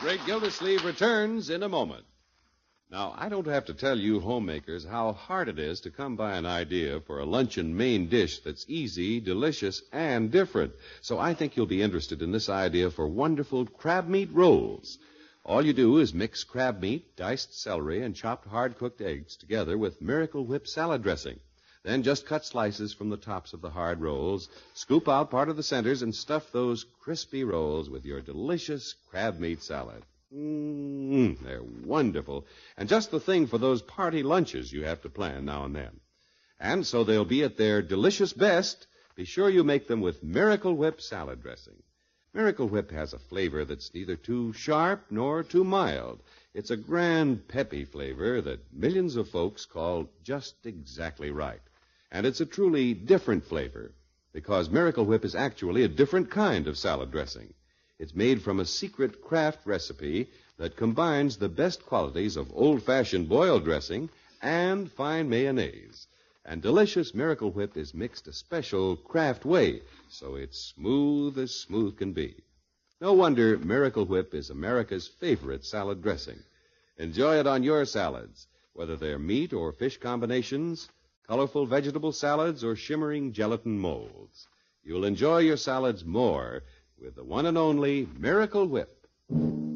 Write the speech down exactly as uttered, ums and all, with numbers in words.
Great Gildersleeve returns in a moment. Now, I don't have to tell you homemakers how hard it is to come by an idea for a luncheon main dish that's easy, delicious, and different. So I think you'll be interested in this idea for wonderful crab meat rolls. All you do is mix crab meat, diced celery, and chopped hard-cooked eggs together with Miracle Whip salad dressing. Then just cut slices from the tops of the hard rolls, scoop out part of the centers, and stuff those crispy rolls with your delicious crab meat salad. Mmm, they're wonderful. And just the thing for those party lunches you have to plan now and then. And so they'll be at their delicious best. Be sure you make them with Miracle Whip salad dressing. Miracle Whip has a flavor that's neither too sharp nor too mild. It's a grand, peppy flavor that millions of folks call just exactly right. And it's a truly different flavor because Miracle Whip is actually a different kind of salad dressing. It's made from a secret craft recipe that combines the best qualities of old-fashioned boiled dressing and fine mayonnaise. And delicious Miracle Whip is mixed a special craft way, so it's smooth as smooth can be. No wonder Miracle Whip is America's favorite salad dressing. Enjoy it on your salads, whether they're meat or fish combinations, colorful vegetable salads, or shimmering gelatin molds. You'll enjoy your salads more with the one and only Miracle Whip.